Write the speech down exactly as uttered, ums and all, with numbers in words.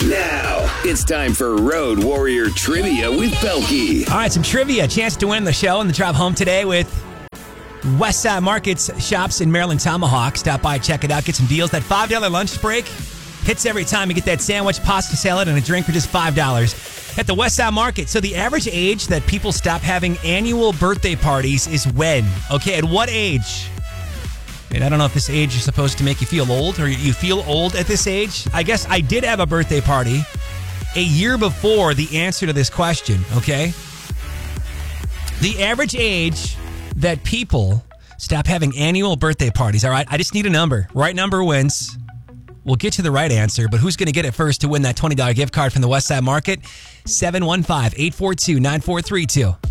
Now, it's time for Road Warrior Trivia with Belky. All right, some trivia. Chance to win the show and the drive home today with Westside Market's shops in Maryland Tomahawk. Stop by, check it out, get some deals. That five dollar lunch break hits every time. You get that sandwich, pasta salad, and a drink for just five dollars at the Westside Market. So the average age that people stop having annual birthday parties is when? Okay, at what age? And I don't know if this age is supposed to make you feel old or you feel old at this age. I guess I did have a birthday party a year before the answer to this question, okay? The average age that people stop having annual birthday parties, all right? I just need a number. Right number wins. We'll get to the right answer, but who's going to get it first to win that twenty dollar gift card from the Westside Market? seven one five, eight four two, nine four three two.